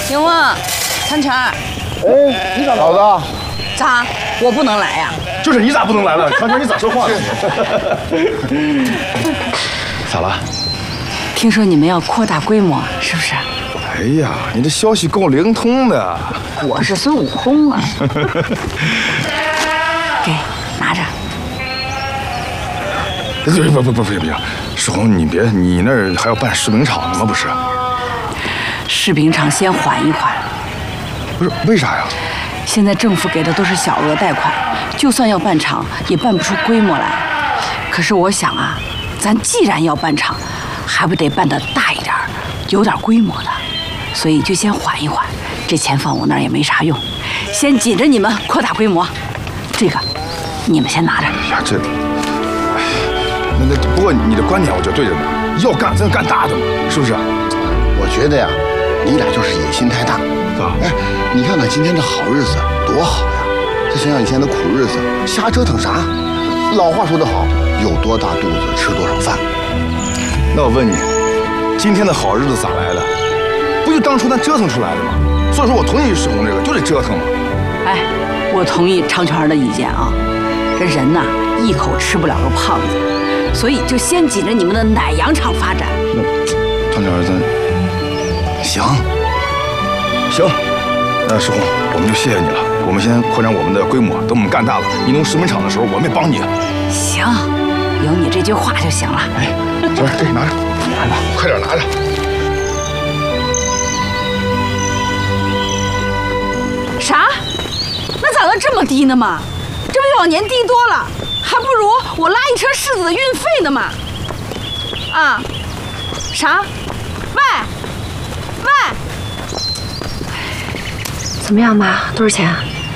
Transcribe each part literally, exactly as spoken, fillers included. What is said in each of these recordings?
英旺，参权。 哎，你咋老子？ 咋？我不能来呀？ 就是你咋不能来了？强权，你咋说话呢？咋了？ 听说你们要扩大规模，是不是？ 哎呀，你这消息够灵通的。 我是孙悟空啊。给，拿着。 不不不不不别，世红，你别，你那儿还要办柿饼厂呢吗？不是？ 柿饼厂先缓一缓。 不是，为啥呀？ 现在政府给的都是小额贷款，就算要办厂，也办不出规模来。可是我想啊，咱既然要办厂，还不得办得大一点，有点规模的。所以就先缓一缓，这钱放我那儿也没啥用，先紧着你们扩大规模。这个，你们先拿着。 哎呀，这，哎，那那不过你的观点我觉得对着呢，要干咱就干大的嘛，是不是？ 我觉得呀，你俩就是野心太大。 啊， 哎，你看看今天这好日子多好呀！再想想以前的苦日子，瞎折腾啥？老话说得好，有多大肚子吃多少饭。 那我问你，今天的好日子咋来的？不就当初咱折腾出来的吗？所以说我同意世红这个，就得折腾嘛。 哎，我同意长全的意见啊。这人呐，一口吃不了个胖子，所以就先紧着你们的奶羊场发展。 那长全咱行。行，那世红，我们就谢谢你了。我们先扩展我们的规模，等我们干大了，你弄食品厂的时候，我们也帮你。 行，有你这句话就行了。 哎，这这拿着，拿着，快点拿着。 啥？那咋能这么低呢嘛？这比往年低多了，还不如我拉一车柿子的运费呢嘛。啊？啥？喂？喂？ 怎么样，妈？多少钱？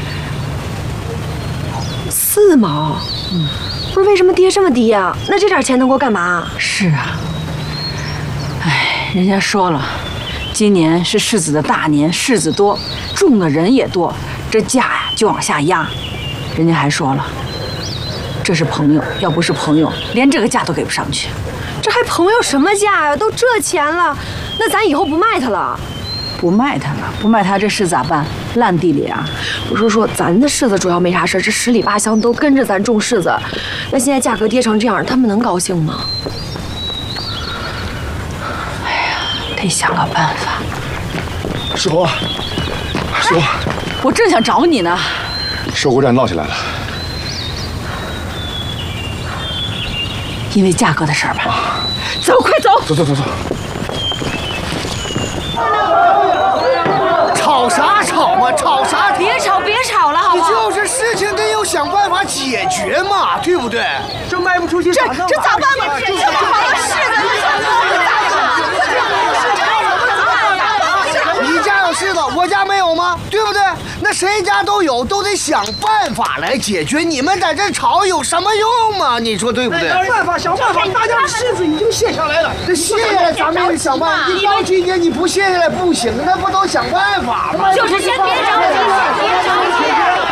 四毛。嗯，不是为什么跌这么低呀？那这点钱能够干嘛？ 是啊。哎，人家说了，今年是柿子的大年，柿子多，种的人也多，这价呀就往下压。人家还说了，这是朋友，要不是朋友，连这个价都给不上去。 这还朋友什么价呀？都这钱了，那咱以后不卖它了？ 不卖它了，不卖它这柿咋办？烂地里啊！ 我说说，咱的柿子主要没啥事，这十里八乡都跟着咱种柿子，那现在价格跌成这样，他们能高兴吗？ 哎呀，得想个办法。 世红，世红， 我正想找你呢。 收购站闹起来了， 因为价格的事儿吧？啊、走，快走！ 走走走走。 吵啥吵嘛，吵啥吵？ 别吵，别吵了，好不好？ 就是事情得有想办法解决嘛，对不对？这卖不出去， 这这咋办嘛？这么好的柿子，你说你家有柿子，我家没有吗？对不对？那谁家都有，都得想办法来解决。你们在这吵有什么用嘛？你说对不对？ 想办法，想办法，大家的柿子已经卸下来了。 这卸下来，咱们也想办法。一到今天你不卸下来不行，那不都想办法吗？ 就是先别着急，别着急。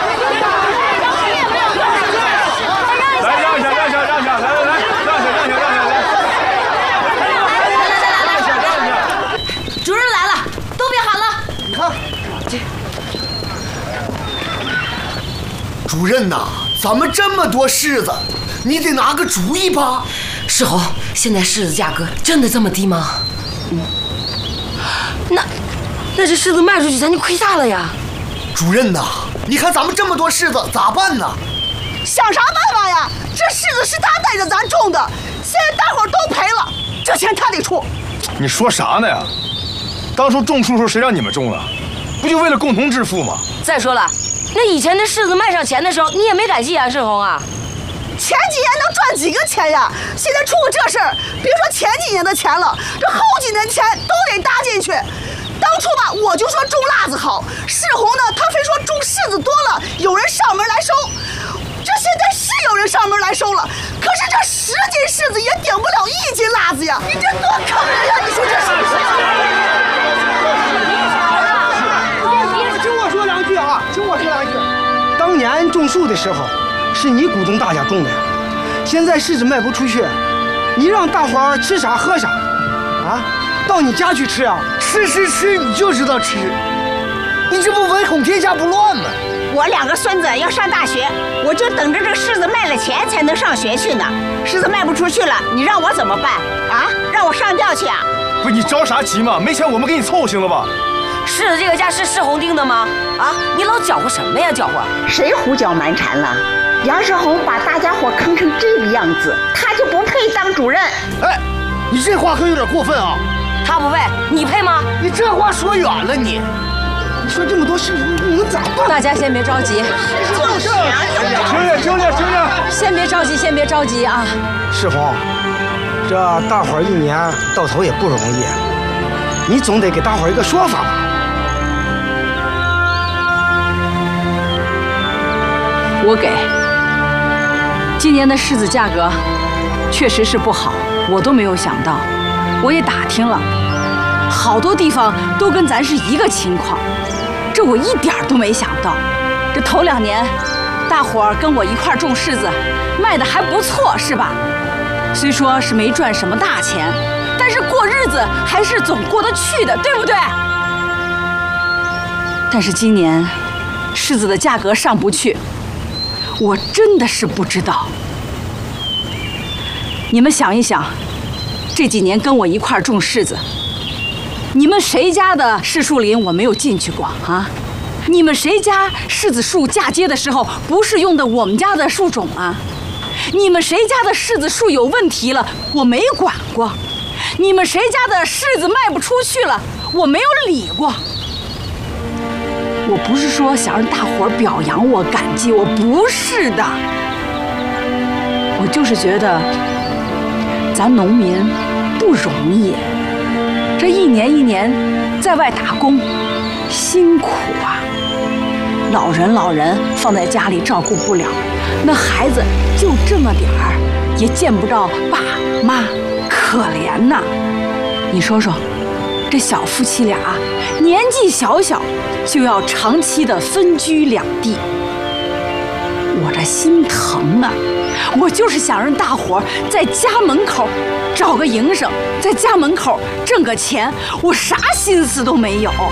来让一下，让一下，让一下，来来来，让一下，让一下，让一下，来。 主任来了，都别喊了。 你看，这主任呐，咱们这么多柿子，你得拿个主意吧。 世红，现在柿子价格真的这么低吗？嗯。那，那这柿子卖出去，咱就亏大了呀。 主任呐，你看咱们这么多柿子咋办呢？ 想啥办法呀？这柿子是他带着咱种的，现在大伙儿都赔了，这钱他得出。 你说啥呢呀？当初种树时候谁让你们种的？不就为了共同致富吗？ 再说了，那以前这柿子卖上钱的时候，你也没感谢啊，世红啊。 前几年能赚几个钱呀？现在出个这事儿，别说前几年的钱了，这后几年钱都得搭进去。当初吧，我就说种辣子好，世红呢，他非说种柿子多了，有人上门来收。这现在是有人上门来收了，可是这十斤柿子也顶不了一斤辣子呀！你这多坑人呀！你说这是不是？ 听我说两句啊，听我说两句。当年种树的时候，是你鼓动大家种的呀。现在柿子卖不出去，你让大伙儿吃啥喝啥，啊？ 到你家去吃啊？ 吃吃吃，你就知道吃，你这不唯恐天下不乱吗？ 我两个孙子要上大学，我就等着这柿子卖了钱才能上学去呢。柿子卖不出去了，你让我怎么办啊？让我上吊去啊？ 不是你着啥急嘛？没钱我们给你凑行了吧？ 柿子这个家是世红定的吗？啊，你老搅和什么呀？搅和？ 谁胡搅蛮缠了？杨世红把大家伙坑成这个样子，他就不配当主任。 哎，你这话可有点过分啊！ 他不配，你配吗？ 你这话说远了你。你说这么多事，你们咋办？ 大家先别着急， 就是啊， 听着听着听着， 先别着急，先别着急啊！ 世红，这大伙儿一年到头也不容易，你总得给大伙儿一个说法吧？ 我给。今年的柿子价格确实是不好，我都没有想到，我也打听了，好多地方都跟咱是一个情况，这我一点都没想到。这头两年，大伙儿跟我一块儿种柿子，卖的还不错，是吧？虽说是没赚什么大钱，但是过日子还是总过得去的，对不对？但是今年柿子的价格上不去，我真的是不知道。你们想一想，这几年跟我一块儿种柿子，你们谁家的柿树林我没有进去过啊？你们谁家柿子树嫁接的时候不是用的我们家的树种啊？你们谁家的柿子树有问题了，我没管过？你们谁家的柿子卖不出去了，我没有理过？我不是说想让大伙儿表扬我、感激我，不是的。我就是觉得咱农民不容易，这一年一年在外打工，辛苦啊。老人老人放在家里照顾不了，那孩子就这么点儿，也见不着爸妈，可怜呐。你说说，这小夫妻俩年纪小小就要长期的分居两地，我这心疼啊！我就是想让大伙儿在家门口找个营生，在家门口挣个钱，我啥心思都没有。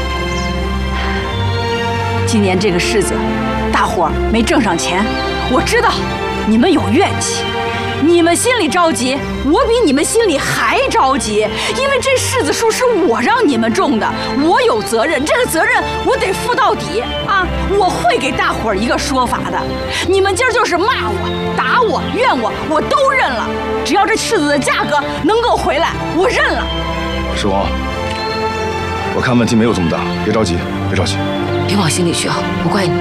今年这个柿子，大伙儿没挣上钱，我知道你们有怨气，你们心里着急，我比你们心里还着急，因为这柿子树是我让你们种的，我有责任，这个责任我得负到底啊！我会给大伙儿一个说法的。你们今儿就是骂我、打我、怨我，我都认了。只要这柿子的价格能够回来，我认了。 世红，我看问题没有这么大，别着急，别着急， 别往心里去啊，不怪你。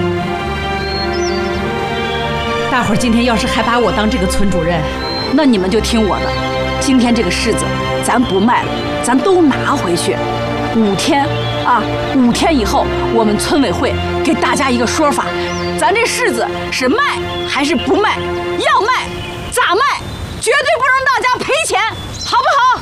大伙儿今天要是还把我当这个村主任，那你们就听我的。今天这个柿子咱不卖了，咱都拿回去。五天啊，五天以后我们村委会给大家一个说法，咱这柿子是卖还是不卖？要卖咋卖？绝对不让大家赔钱，好不好？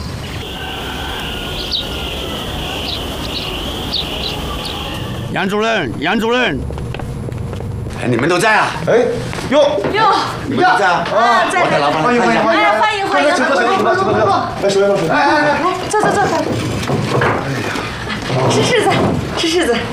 杨主任，杨主任， 哎，你们都在啊？哎， 哟哟， 你们都在啊？ 啊，在在， 老板，欢迎欢迎欢迎， 哎，欢迎欢迎， 请坐，请坐，请坐，请坐，来水，来水，哎哎哎， 坐坐坐坐。哎呀，吃柿子，吃柿子。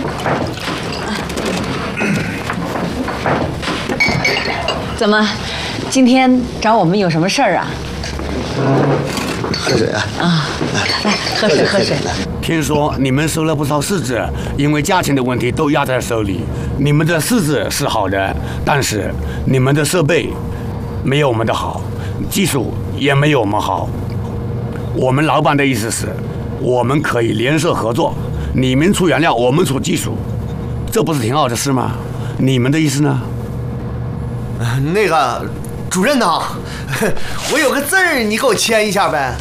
怎么，今天找我们有什么事儿啊？ 喝水啊！ 啊，来喝水喝水。 听说你们收了不少柿子，因为价钱的问题都压在手里。你们的柿子是好的，但是你们的设备没有我们的好，技术也没有我们好。我们老板的意思是，我们可以联手合作，你们出原料，我们出技术，这不是挺好的事吗？你们的意思呢？ 那个主任呐，我有个字儿，你给我签一下呗。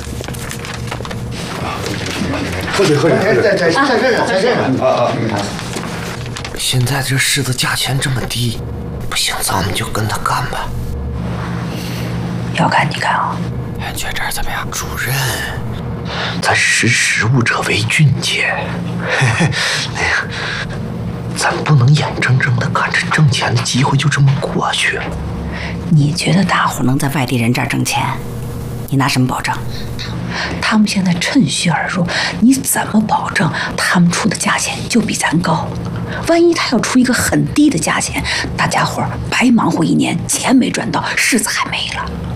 喝水喝水， 在在在在这儿，在这儿啊啊！ 现在这柿子价钱这么低，不行，咱们就跟他干吧。 要干你干啊！ 哎，觉着怎么样？主任，咱识时务者为俊杰。哎呀，咱不能眼睁睁的看着挣钱的机会就这么过去了。 你觉得大伙能在外地人这儿挣钱？你拿什么保证？ 他们现在趁虚而入，你怎么保证他们出的价钱就比咱高？万一他要出一个很低的价钱，大家伙儿白忙活一年，钱没赚到，柿子还没了。